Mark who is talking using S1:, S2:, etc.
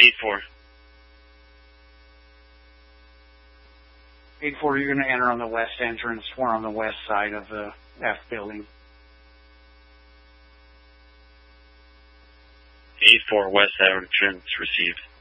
S1: 8-4.
S2: 8-4, you're going to enter on the west entrance. We're on the west side of the F building.
S1: 8-4, west entrance received.